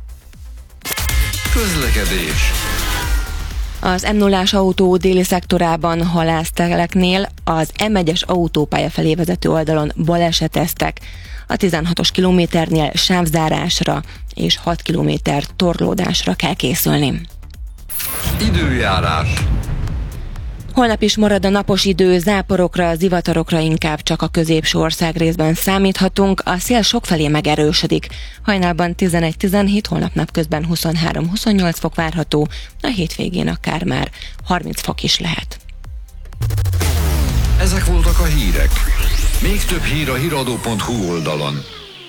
Közlekedés. Az em nullás autó déli szektorában halászteleknél az em egyes autópálya felé vezető oldalon baleseteztek. A tizenhatos kilométernél sávzárásra és hat kilométer torlódásra kell készülni. Időjárás. Holnap is marad a napos idő, záporokra, zivatarokra inkább csak a középső ország részben számíthatunk, a szél sokfelé megerősödik. Hajnalban tizenegy-tizenhét, holnap napközben huszonhárom-huszonnyolc fok várható, a hétvégén akár már harminc fok is lehet. Ezek voltak a hírek. Még több hír a híradó pont hu oldalon.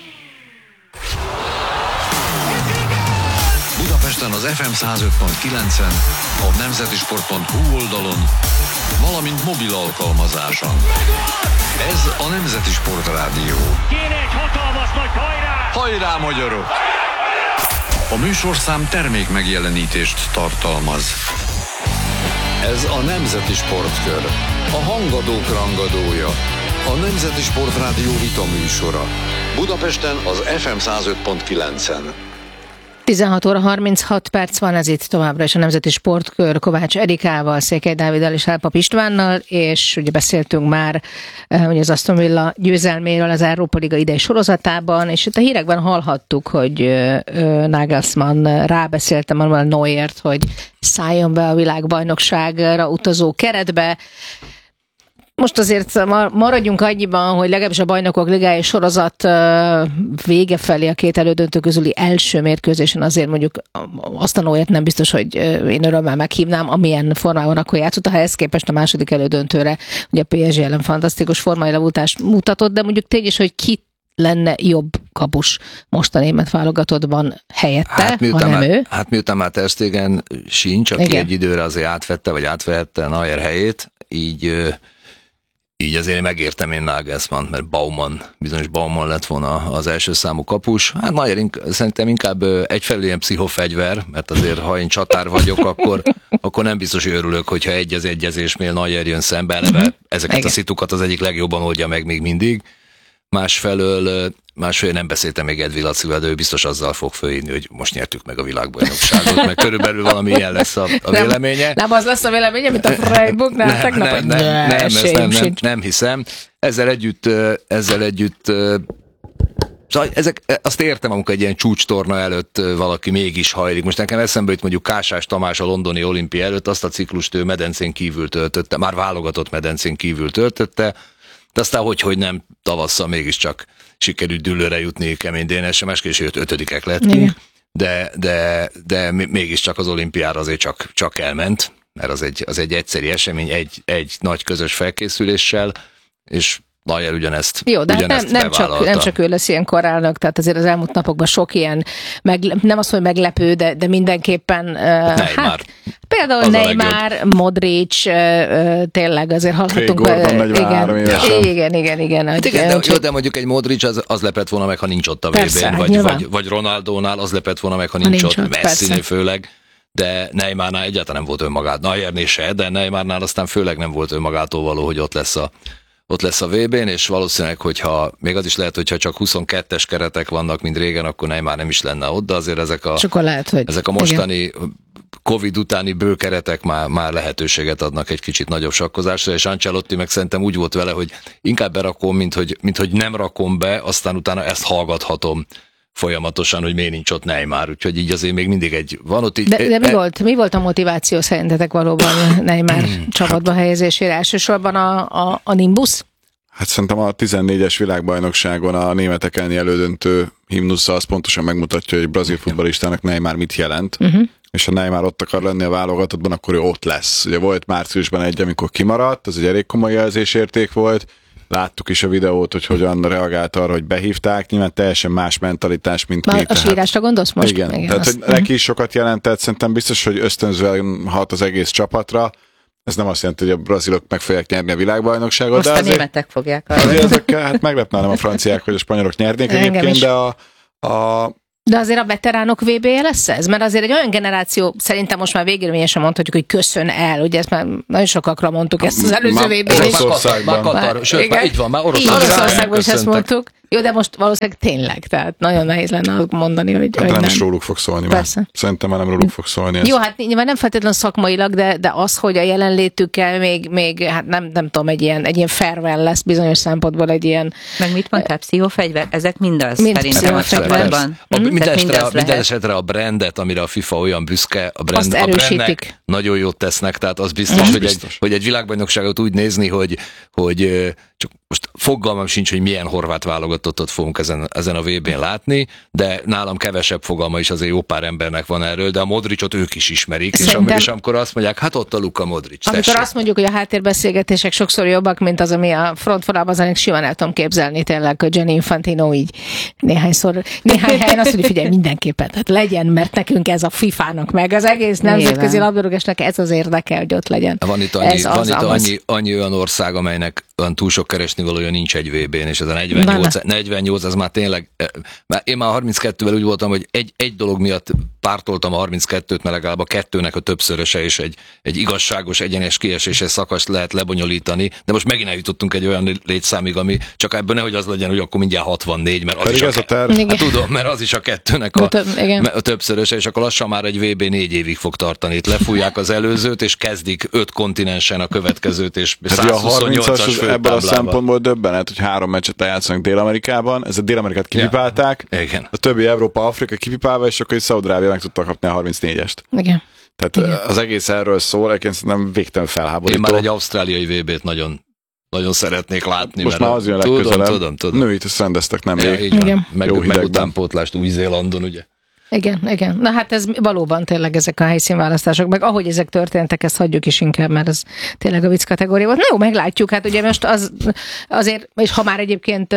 Budapesten az ef em száz öt pont kilencen, a nemzetisport pont hu oldalon, valamint mobil alkalmazáson. Ez a Nemzeti Sportrádió. Kéne egy hatalmas nagy hajrá! Hajrá, magyarok! A műsorszám termék megjelenítést tartalmaz. Ez a Nemzeti Sportkör, a hangadók rangadója, a Nemzeti Sportrádió vitaműsora. Budapesten az ef em száz öt pont kilencen. tizenhat óra harminchat perc van, ez itt továbbra is a Nemzeti Sportkör Kovács Erikával, Székely Dáviddal és Álpap Istvánnal, és ugye beszéltünk már hogy az Aston Villa győzelméről az Európa Liga idei sorozatában, és itt a hírekben hallhattuk, hogy Nagelsmann rábeszélte Manuel Neuert, hogy szálljon be a világbajnokságra utazó keretbe. Most azért maradjunk annyiban, hogy legalábbis a Bajnokok Ligája sorozat vége felé a két elődöntő közüli első mérkőzésen azért mondjuk azt a Neuert nem biztos, hogy én örömmel meghívnám, amilyen formában akkor játszott, ha ehhez képest a második elődöntőre, ugye a pé es gé ellen fantasztikus formai levutást mutatott, de mondjuk tény is, hogy ki lenne jobb kapus most a német válogatottban helyette, hát, miután ha nem már, ő. Hát miután már Ter Stegen sincs, aki Igen. egy időre azért átvette, vagy átvehette Neuer helyét, így Így azért megértem én Nagelsmann, mert Baumann, bizonyos Baumann lett volna az első számú kapus. Hát Neuer ink- szerintem inkább egyfelől ilyen pszichofegyver, mert azért ha én csatár vagyok, akkor, akkor nem biztos, hogy örülök, hogyha egy az egyezésnél Neuer jön szembe, eleve ezeket Igen. a szitukat az egyik legjobban oldja meg még mindig. Másfelől másfél nem beszéltem még Edvi Lacival, de ő biztos azzal fog fölírni, hogy most nyertük meg a világbajnokságot, meg körülbelül valami ilyen lesz a, a véleménye. Nem, nem az lesz a véleménye, mint a Freiburgnál tegnap, nem, nem, nem, nem, nem, nem, nem hiszem. Ezzel együtt, ezzel együtt szóval ezek, azt értem, amikor egy ilyen csúcstorna előtt valaki mégis hajlik. Most nekem eszembe jut mondjuk Kásás Tamás a londoni olimpia előtt, azt a ciklust ő medencén kívül töltötte, már válogatott medencén kívül töltötte, de aztán hogy, hogy nem tavasszal mégiscsak sikerült dűlőre jutni Kemény Dénes, máskor is jött ötödikek lettünk, de, de, de mégiscsak az olimpiára azért csak, csak elment, mert az egy, az egy egyszeri esemény, egy, egy nagy közös felkészüléssel, és Neuer ugyanezt Jó, de hát nem, nem, csak, nem csak ő lesz ilyen korálnök, tehát azért az elmúlt napokban sok ilyen, meg, nem azt, hogy meglepő, de, de mindenképpen, uh, hát például Neymar, Modric, uh, tényleg azért hallhatunk. Igen, igen, igen, igen. Hát igen, de, jó, de mondjuk egy Modric az, az lepett volna meg, ha nincs ott a vé bén, vagy, vagy, vagy Ronaldónál az lepett volna meg, ha nincs, nincs ott, Messinél főleg. De Neymarnál egyáltalán nem volt önmagát, Neuernél se, de Neymarnál aztán főleg nem volt önmagától való, hogy ott lesz a ott lesz a vé bén, és valószínűleg, hogyha, még az is lehet, hogyha csak huszonkettes keretek vannak, mint régen, akkor Neymar nem is lenne ott, de azért ezek a, lehet, hogy ezek a mostani igen. Covid utáni bőkeretek már, már lehetőséget adnak egy kicsit nagyobb sakkozásra, és Ancelotti meg szerintem úgy volt vele, hogy inkább berakom, mint hogy, mint hogy nem rakom be, aztán utána ezt hallgathatom folyamatosan, hogy miért nincs ott Neymar, úgyhogy így azért még mindig egy van ott így... De, de mi, e, volt, mi volt a motiváció szerintetek valóban Neymar csapatba helyezésére? Elsősorban a, a, a Nimbus? Hát szerintem a tizennégyes világbajnokságon a németek elleni elődöntő himnusza az pontosan megmutatja, hogy brazil futballistának Neymar mit jelent, uh-huh. és ha Neymar ott akar lenni a válogatottban, akkor ő ott lesz. Ugye volt márciusban egy, amikor kimaradt, az egy elég komoly jelzésérték volt, láttuk is a videót, hogy hogyan reagált arra, hogy behívták, nyilván teljesen más mentalitás, mint Már mi. A tehát... sírásra gondolsz most? Igen, igen tehát hogy neki is sokat jelentett, szerintem biztos, hogy ösztönzően hat az egész csapatra. Ez nem azt jelenti, hogy a brazilok meg fogják nyerni a világbajnokságot. Most de a azért, németek fogják. Azért ezekkel, hát meglepne nem a franciák, hogy a spanyolok nyernék egyébként, de a, a De azért a veteránok vé bé-je lesz ez? Mert azért egy olyan generáció, szerintem most már végérvényesen mondhatjuk, hogy köszön el. Ugye ezt már nagyon sokakra mondtuk, ezt az előző vé bén is. Oroszországban. Sőt, már így van, már Oroszországban is ezt mondtuk. Jó, de most valószínűleg tényleg, tehát nagyon nehéz lenne mondani, hogy, hát hogy nem. nem is róluk fog szólni már. Szerintem már nem róluk fog szólni. Jó, ez. Hát nyilván nem feltétlenül szakmailag, de, de az, hogy a jelenlétükkel még, még hát nem, nem tudom, egy ilyen, egy ilyen farewell lesz bizonyos szempontból egy ilyen... Meg mit mondtál, pszichofegyver? Ezek mindaz mind szerintem a csapatban. Minden esetre a brandet, amire a FIFA olyan büszke, a, brand, a brandnek nagyon jót tesznek, tehát az biztos, uh-huh. hogy, egy, hogy egy világbajnokságot úgy nézni, hogy, hogy csak most fogalmam sincs, hogy milyen horvát válogatottat fogunk ezen, ezen a vé bén látni, de nálam kevesebb fogalma is azért jó pár embernek van erről, de a Modricot ők is ismerik, és, am- és amikor azt mondják, hát ott a Luka Modric. Amikor tessék. azt mondjuk, hogy a háttérbeszélgetések sokszor jobbak, mint az, ami a frontfonalban, az simán el tudom képzelni tényleg, hogy Gianni Infantino így néhányszor, néhány helyen azt mondja, figyelj, mindenképpen, tehát legyen, mert nekünk ez a fifának, meg az egész nemzetközi labdarúgásnak ez az érdeke, hogy ott legyen. Van itt annyi, van itt annyi, annyi olyan ország, amelynek olyan túl sok keresnivalója nincs egy vé bén, és ez a negyvennyolc, negyvennyolc, ez már tényleg, én már harminckettővel úgy voltam, hogy egy, egy dolog miatt pártoltam a harminckettőt, mert legalább a kettőnek a többszöröse és egy, egy igazságos, egyenes kieséses szakaszt lehet lebonyolítani, de most megint eljutottunk egy olyan létszámig, ami csak ebből nehogy az legyen, hogy akkor mindjárt hatvannégy, mert az is a, a hát tudom, mert az is a kettőnek a, a többszöröse, és akkor lassan már egy vé bé négy évig fog tartani. Itt lefújják az előzőt, és kezdik öt kontinensen a következőt, és százhuszonnyolcas ebből a szempontból döbbenet, hogy három meccset játszanak Dél-Amerikában, ez a Dél-Amerikát kipipálták, ja. Igen. A többi Európa, Afrika kipipálva, és akkor is Szaúd-Arábia meg tudta kapni a harmincnégyest. Igen. Tehát Igen. az egész erről szól, egyébként szerintem végtelen felháborító. Én már egy ausztráliai vé bét nagyon, nagyon szeretnék látni. Most már az jön tudom, legközelebb. Tudom, tudom. Nőit ezt rendeztek nem ja, így van. Meg, meg utánpótlást Új-Zélandon, ugye? Igen, igen. Na hát ez valóban tényleg ezek a helyszínválasztások, meg ahogy ezek történtek, ezt hagyjuk is inkább, mert ez tényleg a vicc kategória volt. Na jó, meglátjuk, hát ugye most az, azért, és ha már egyébként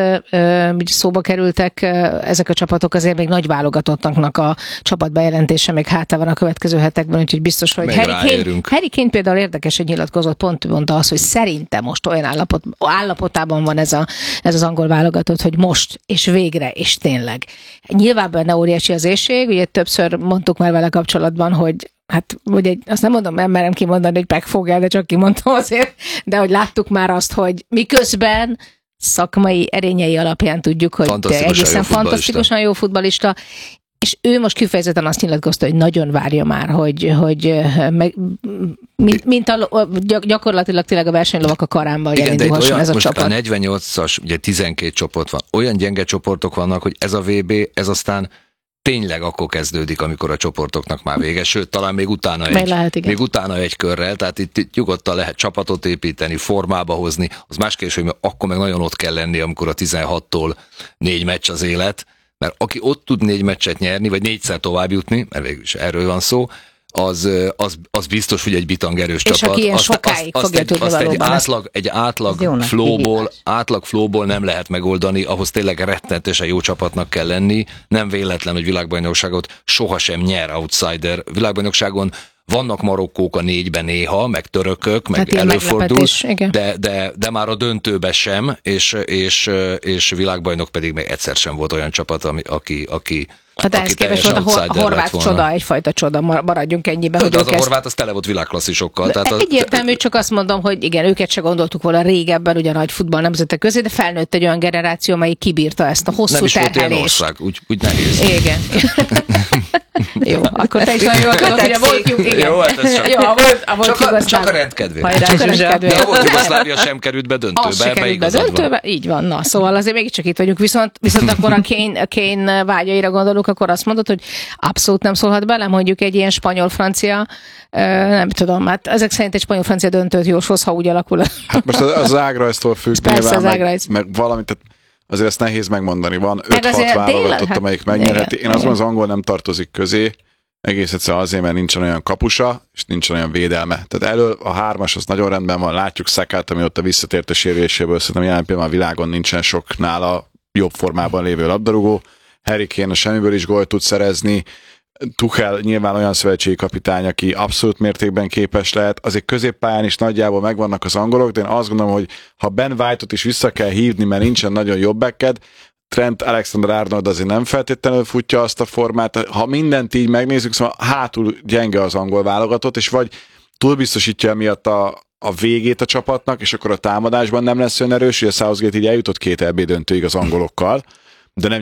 szóba kerültek ezek a csapatok, azért még nagy válogatottaknak a csapatbejelentése még hátra van a következő hetekben, úgyhogy biztos, hogy Harry Kane, Harry Kane például érdekes, hogy nyilatkozott, pont mondta azt, hogy szerintem most olyan állapot, állapotában van ez, a, ez az angol válogatott, hogy most, és végre, és tényleg. Nyilván benne óriási az ésség, ugye többször mondtuk már vele kapcsolatban, hogy hát, ugye, azt nem mondom, nem merem kimondani, hogy megfogja, de csak kimondtam azért, de hogy láttuk már azt, hogy miközben szakmai erényei alapján tudjuk, hogy egészen fantasztikusan jó futballista, és ő most kifejezetten azt nyilatkozta, hogy nagyon várja már, hogy, hogy meg, mint, mint a, gyakorlatilag tényleg a versenylovak a karánba, hogy elindulhasson ez a most csapat. A negyvennyolcas, ugye tizenkét csoport van. Olyan gyenge csoportok vannak, hogy ez a vé bé, ez aztán tényleg akkor kezdődik, amikor a csoportoknak már vége, sőt, talán még utána, egy, lehet, még utána egy körrel, tehát itt, itt nyugodtan lehet csapatot építeni, formába hozni, az más kérdés, hogy akkor meg nagyon ott kell lenni, amikor a tizenhattól négy meccs az élet, mert aki ott tud négy meccset nyerni, vagy négyszer tovább jutni, mert végül is erről van szó, az, az, az biztos, hogy egy bitang erős és csapat. És aki ilyen sokáig azt, fogja azt tudni azt egy valóban. átlag, egy átlag flowból, átlag flowból nem lehet megoldani, ahhoz tényleg rettenetesen jó csapatnak kell lenni. Nem véletlen, hogy világbajnokságot sohasem nyer outsider. Világbajnokságon vannak marokkók a négyben néha, meg törökök, meg hát előfordul, de, de, de már a döntőben sem, és, és, és világbajnok pedig még egyszer sem volt olyan csapat, ami, aki, aki Hát ehhez képest volt a, a horvát csoda, egyfajta csoda, maradjunk ennyiben. Hogy az a horvát, az tele volt világklasszisokkal. Tehát az... Egyértelmű, csak azt mondom, hogy igen, őket se gondoltuk volna régebben, ugye a nagy futball nemzetek közé, de felnőtt egy olyan generáció, amelyik kibírta ezt a hosszú nem is terhelést. volt ilyen ország, úgy, úgy nehéz. Igen. Jó, akkor te is nagyon jól tudod, hogy a volt jug, igen. Jó, hát ez csak, Jó, a volt, a volt csak, a, csak a rendkedvé. Csak a rendkedvé. De a volt Jugoszlávia sem került be döntőbe. Az se került be döntőbe, így van. Na, szóval azért mégiscsak itt vagyunk. Viszont, viszont akkor a Kane, a Kane vágyaira gondolunk, akkor azt mondod, hogy abszolút nem szólhat bele, mondjuk egy ilyen spanyol-francia, nem tudom, hát ezek szerint egy spanyol-francia döntőt jósolsz, ha úgy alakul. Hát most az, az ágrajztól függ, nyilván, meg, meg valamit, tehát azért ezt nehéz megmondani. Van öt-hat válogatott, hát, amelyik megnyerheti. Én azt mondom, az angol nem tartozik közé, egész egyszerűen azért, mert nincsen olyan kapusa, és nincsen olyan védelme. Tehát elől a hármas az nagyon rendben van, látjuk Szekát, ami ott a visszatért a sérüléséből, szerintem jelen pillanatban a világon nincsen sok nála jobb formában lévő labdarúgó. Harry Kane a semmiből is gólt tud szerezni, Tuchel nyilván olyan szövetségi kapitány, aki abszolút mértékben képes lehet, azért középpályán is nagyjából megvannak az angolok, de én azt gondolom, hogy ha Ben White-ot is vissza kell hívni, mert nincsen nagyon jobb backed, Trent Alexander-Arnold azért nem feltétlenül futja azt a formát, ha mindent így megnézzük, szóval hátul gyenge az angol válogatott, és vagy túlbiztosítja miatt a, a végét a csapatnak, és akkor a támadásban nem lesz olyan erős, hogy a Southgate így eljutott két é bé döntőig az angolokkal, de nem